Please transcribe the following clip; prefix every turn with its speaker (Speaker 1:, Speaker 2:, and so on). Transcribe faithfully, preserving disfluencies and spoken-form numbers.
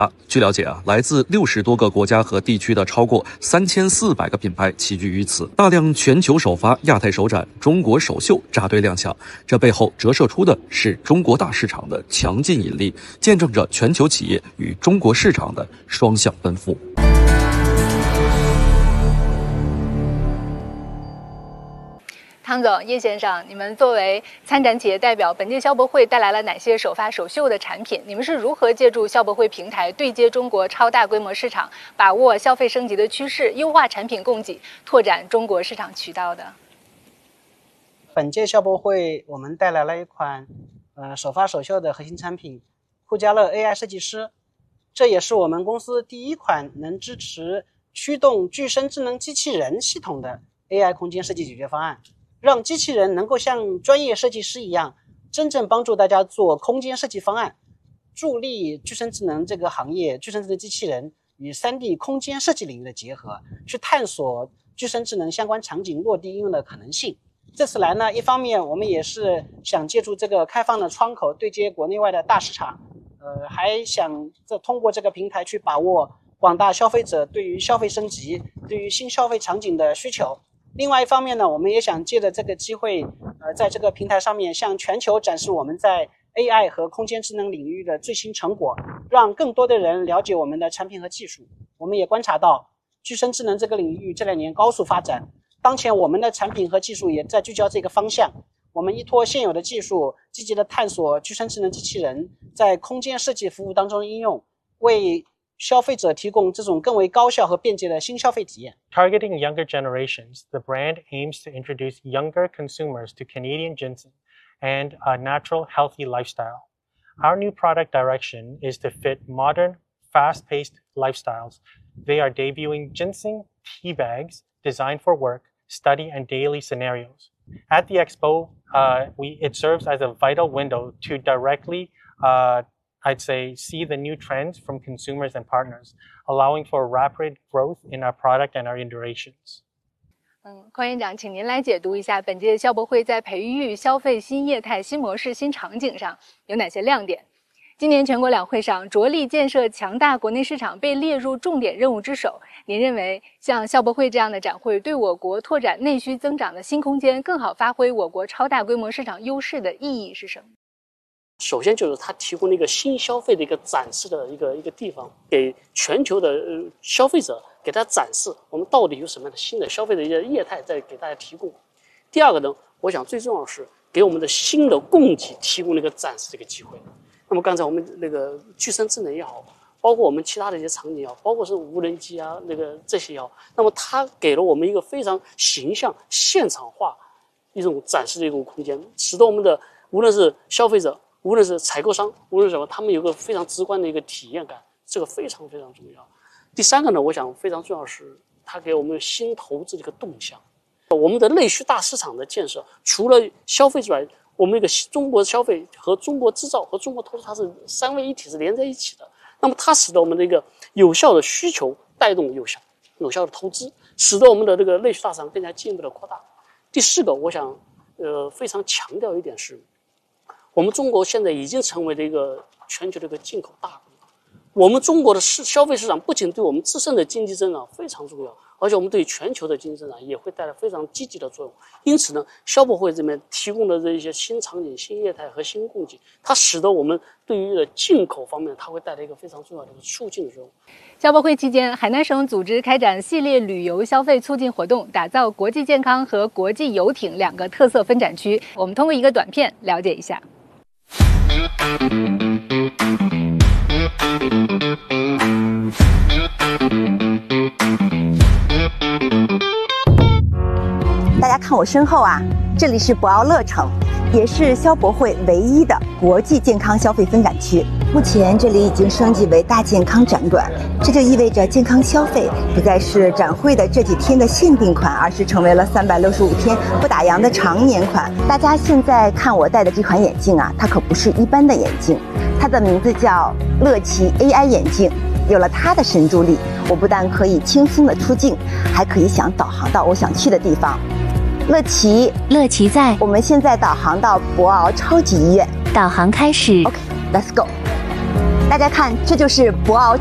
Speaker 1: 啊，据了解啊，来自六十多个国家和地区的超过三千四百个品牌齐聚于此，大量全球首发、亚太首展、中国首秀扎堆亮相。这背后折射出的是中国大市场的强劲引力，见证着全球企业与中国市场的双向奔赴。
Speaker 2: 汤总、叶先生，你们作为参展企业代表，本届消博会带来了哪些首发首秀的产品？你们是如何借助消博会平台对接中国超大规模市场，把握消费升级的趋势，优化产品供给，拓展中国市场渠道的？
Speaker 3: 本届消博会我们带来了一款呃首发首秀的核心产品酷家乐 A I 设计师，这也是我们公司第一款能支持驱动具身智能机器人系统的 A I 空间设计解决方案，让机器人能够像专业设计师一样，真正帮助大家做空间设计方案，助力具身智能这个行业具身智能机器人与 三 D 空间设计领域的结合，去探索具身智能相关场景落地应用的可能性。这次来呢，一方面我们也是想借助这个开放的窗口对接国内外的大市场，呃，还想这通过这个平台去把握广大消费者对于消费升级、对于新消费场景的需求。另外一方面呢，我们也想借着这个机会，呃，在这个平台上面向全球展示我们在 A I 和空间智能领域的最新成果，让更多的人了解我们的产品和技术。我们也观察到，具身智能这个领域这两年高速发展，当前我们的产品和技术也在聚焦这个方向。我们依托现有的技术，积极的探索具身智能机器人在空间设计服务当中的应用，为消费者提供这种更为高效和便捷的新消费体验。
Speaker 4: Targeting younger generations, the brand aims to introduce younger consumers to Canadian ginseng and a natural, healthy lifestyle. Our new product direction is to fit modern, fast-paced lifestyles. They are debuting ginseng tea bags designed for work, study, and daily scenarios. At the expo, uh, we, it serves as a vital window to directly uh, I'd say, see the new trends from consumers and partners, allowing for rapid growth in our product and our iterations.
Speaker 2: 嗯，匡院长，请您来解读一下本届消博会在培育消费新业态、新模式、新场景上有哪些亮点？今年全国两会上，着力建设强大国内市场被列入重点任务之首。您认为，像消博会这样的展会，对我国拓展内需增长的新空间，更好发挥我国超大规模市场优势的意义是什么？
Speaker 5: 首先就是它提供了一个新消费的一个展示的一个一个地方，给全球的呃消费者给大家展示我们到底有什么样的新的消费的一些业态在给大家提供。第二个呢，我想最重要的是给我们的新的供给提供了一个展示的一个机会。那么刚才我们那个具身智能也好，包括我们其他的一些场景也好，包括是无人机啊那个这些也好，那么它给了我们一个非常形象现场化一种展示的一种空间，使得我们的无论是消费者无论是采购商，无论是什么，他们有个非常直观的一个体验感，这个非常非常重要。第三个呢，我想非常重要的是，它给我们新投资的一个动向。我们的内需大市场的建设，除了消费之外，我们一个中国消费和中国制造和中国投资，它是三位一体，是连在一起的。那么它使得我们的一个有效的需求带动有效有效的投资，使得我们的这个内需大市场更加进一步的扩大。第四个，我想呃非常强调一点是，我们中国现在已经成为了一个全球的一个进口大国。我们中国的市消费市场不仅对我们自身的经济增长非常重要，而且我们对全球的经济增长也会带来非常积极的作用。因此呢，消博会这边提供的这一些新场景、新业态和新供给，它使得我们对于的进口方面，它会带来一个非常重要的一个促进的作用。
Speaker 2: 消博会期间，海南省组织开展系列旅游消费促进活动，打造国际健康和国际游艇两个特色分展区。我们通过一个短片了解一下。
Speaker 6: 大家看我身后啊，这里是博鳌乐城，也是消博会唯一的国际健康消费分展区。目前这里已经升级为大健康展馆，这就意味着健康消费不再是展会的这几天的限定款，而是成为了三百六十五天不打烊的常年款。大家现在看我戴的这款眼镜啊，它可不是一般的眼镜，它的名字叫乐奇 A I 眼镜。有了它的神助力，我不但可以轻松的出境，还可以想导航到我想去的地方。乐奇，
Speaker 7: 乐奇在。
Speaker 6: 我们现在导航到博鳌超级医院，
Speaker 7: 导航开始。
Speaker 6: OK，Let's go。 大家看，这就是博鳌